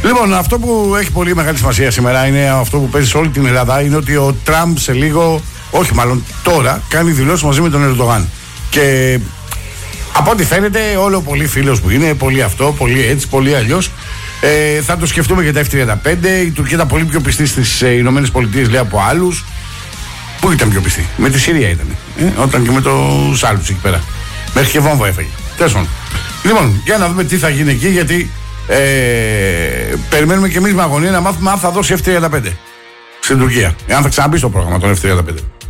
Λοιπόν, αυτό που έχει πολύ μεγάλη σημασία σήμερα είναι αυτό που παίζει σε όλη την Ελλάδα. Είναι ότι ο Τραμπ σε λίγο, όχι μάλλον τώρα, κάνει δηλώσεις μαζί με τον Ερντογάν. Και από ό,τι φαίνεται, όλο πολύ φίλος που είναι, πολύ αυτό, πολύ έτσι, πολύ αλλιώς. Θα το σκεφτούμε για τα F-35. Η Τουρκία ήταν πολύ πιο πιστή στις Ηνωμένες Πολιτείες, λέει, από άλλους. Πού ήταν πιο πιστή? Με τη Συρία ήταν. Όταν και με τους άλλους εκεί πέρα. Μέχρι και βόμβα έφαγε. Τέλος πάντων. Λοιπόν, για να δούμε τι θα γίνει εκεί, γιατί περιμένουμε και εμείς με αγωνία να μάθουμε αν θα δώσει F-35 στην Τουρκία. Εάν θα ξαναμπεί στο πρόγραμμα των F-35.